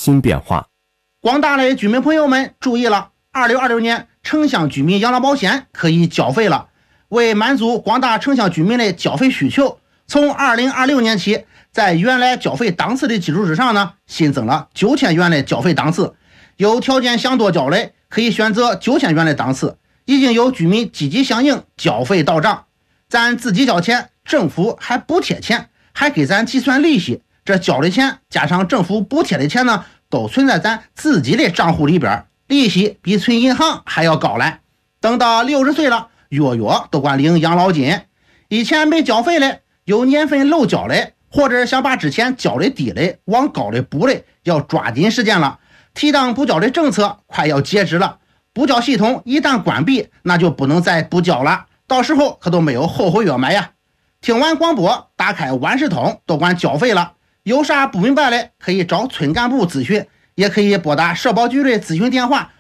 新变化。 广大的居民朋友们注意了，2026年城乡居民养老保险可以缴费了。为满足广大城乡居民的缴费需求，从2026年起，在原来缴费档次的基础之上呢，新增了9000元的缴费档次。有条件想多缴的，可以选择9000元的档次。已经有居民积极响应，缴费到账。咱自己交钱，政府还补贴钱，还给咱计算利息。这交的钱加上政府补贴的钱呢，都存在咱自己的账户里边，利息比存银行还要高嘞。等到60岁了，月都管领养老金。以前没缴费的，有年份漏缴的，或者想把之前缴的低的往高的补的，要抓紧时间了。提档补缴的政策快要截止了，补缴系统一旦关闭，那就不能再补缴了，到时候可都没有后悔药买呀。听完广播，打开万事通都管缴费了，有啥不明白的可以找村干部咨询，也可以拨打社保局的咨询电话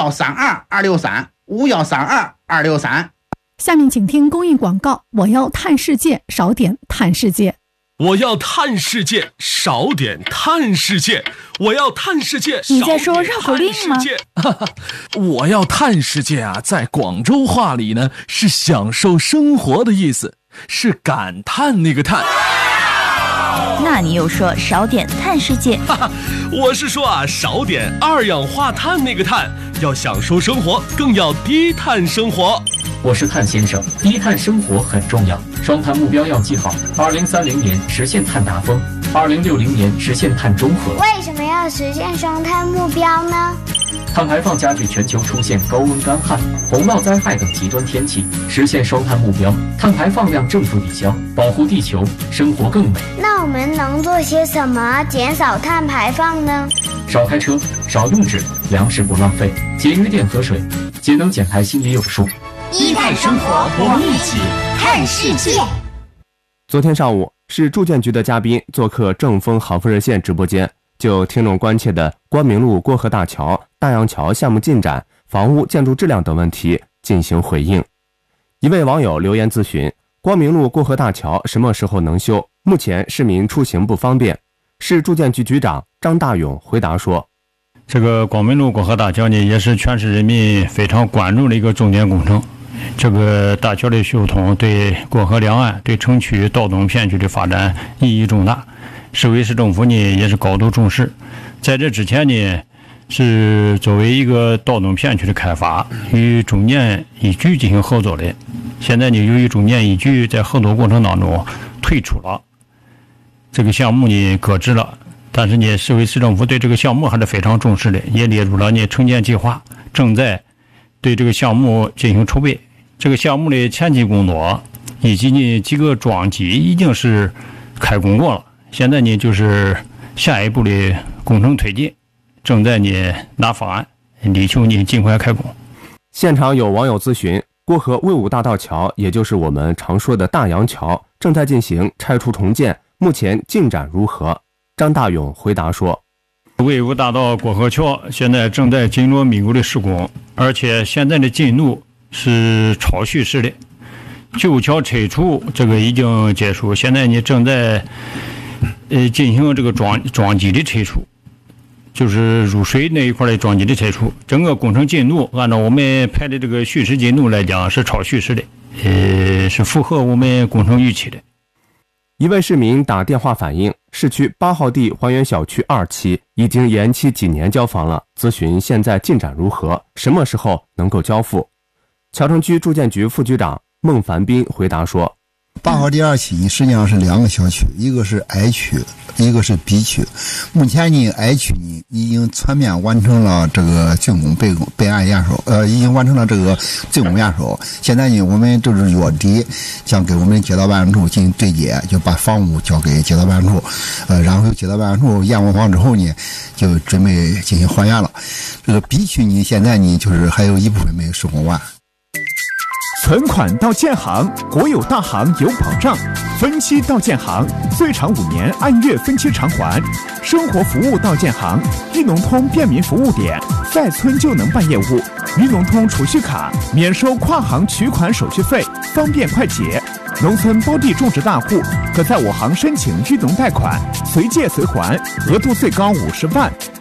5132-263 5132-263。 下面请听公益广告。我要探世界，少点探世界。 我要探世界，少点探世界。我要探世界， 你在说绕口令吗？ 我要探世界啊，在广州话里呢是享受生活的意思，是感叹那个叹。 那你又说少点碳世界？ 我是说啊，少点二氧化碳那个碳，要享受生活，更要低碳生活。 我是碳先生，低碳生活很重要，双碳目标要记好：2030年实现碳达峰，2060年实现碳中和。 为什么要实现双碳目标呢？ 碳排放加剧全球出现高温干旱、洪涝灾害等极端天气，实现双碳目标，碳排放量正负抵消，保护地球，生活更美。 那我们能做些什么减少碳排放呢？ 少开车，少用纸，粮食不浪费，节约电和水，节能减排心里有数。 低碳生活，我们一起看世界。 昨天上午，市住建局的嘉宾做客正风杭福热线直播间，就听众关切的光明路过河大桥、大洋桥项目进展、房屋建筑质量等问题进行回应。一位网友留言咨询：光明路过河大桥什么时候能修？目前市民出行不方便。市住建局局长张大勇回答说： 这个光明路过河大桥呢，也是全市人民非常关注的一个重点工程。这个大桥的修通对过河两岸、对城区道东片区的发展意义重大，市委市政府呢也是高度重视。在这之前呢，是作为一个道东片区的开发，与中建一局进行合作的。现在呢，由于中建一局在合作过程当中退出了，这个项目呢搁置了。但是呢，市委市政府对这个项目还是非常重视的，也列入了呢城建计划，正在对这个项目进行筹备。这个项目的前期工作以及呢几个桩基已经是开工过了，现在呢就是下一步的工程推进，正在呢拿方案，力求呢尽快开工。 现场有网友咨询，过河魏武大道桥，也就是我们常说的大洋桥，正在进行拆除重建，目前进展如何？张大勇回答说： 魏武大道过河桥现在正在紧锣密鼓的施工，而且现在的进度是超叙事的。旧桥拆除这个已经结束，现在呢正在进行这个桩基的拆除，就是入水那一块的桩基的拆除。整个工程进度按照我们排的这个叙事进度来讲是超叙事的，是符合我们工程预期的。 一位市民打电话反映，市区8号地还原小区2期已经延期几年交房了，咨询现在进展如何，什么时候能够交付？桥城区住建局副局长孟凡斌回答说 ：8号地2期实际上是2个小区，一个是 I 区，一个是 B 区。目前呢 I 区呢已经全面完成了这个竣工备案验收，已经完成了这个竣工验收。现在呢我们就是月底将给我们街道办事处进行对接，就把房屋交给街道办事处，然后街道办事处验完房之后呢就准备进行还原了。这个 B 区呢现在呢就是还有一部分没有施工完。 存款到建行，国有大行有保障；分期到建行，最长5年按月分期偿还。生活服务到建行，裕农通便民服务点，在村就能办业务。裕农通储蓄卡免收跨行取款手续费，方便快捷。农村包地种植大户可在我行申请裕农贷款，随借随还，额度最高50万。